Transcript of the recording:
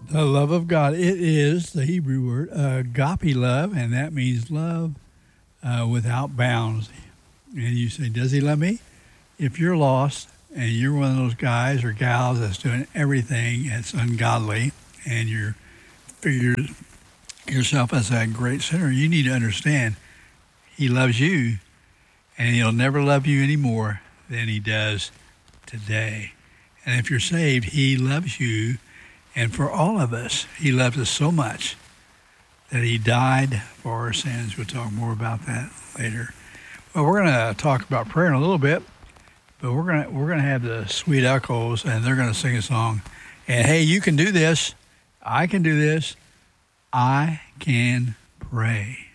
The love of God. It is the Hebrew word agape love, and that means love without bounds. And you say, does he love me? If you're lost and you're one of those guys or gals that's doing everything that's ungodly and you figure yourself as a great sinner, you need to understand he loves you, and he'll never love you any more than he does today. And if you're saved, he loves you. And for all of us, he loves us so much that he died for our sins. We'll talk more about that later. Well, we're going to talk about prayer in a little bit, but we're going to have the Sweet Echoes, and they're going to sing a song. And hey, you can do this. I can do this. I can pray.